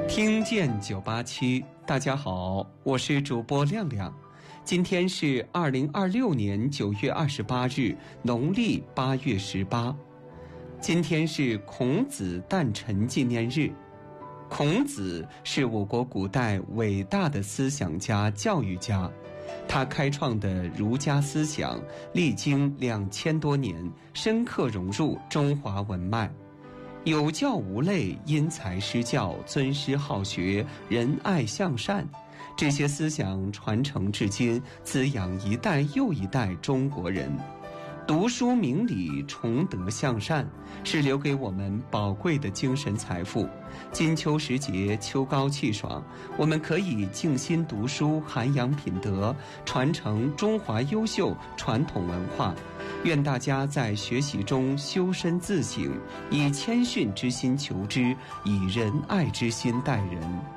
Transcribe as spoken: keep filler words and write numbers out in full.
听见九八七，大家好，我是主播亮亮。今天是二零二六年九月二十八日，农历八月十八。今天是孔子诞辰纪念日。孔子是我国古代伟大的思想家、教育家，他开创的儒家思想历经两千多年，深刻融入中华文脉。有教无类，因材施教，尊师好学，仁爱向善，这些思想传承至今，滋养一代又一代中国人。读书明理，崇德向善，是留给我们宝贵的精神财富。金秋时节，秋高气爽，我们可以静心读书，涵养品德，传承中华优秀传统文化。愿大家在学习中修身自省，以谦逊之心求知，以仁爱之心待人。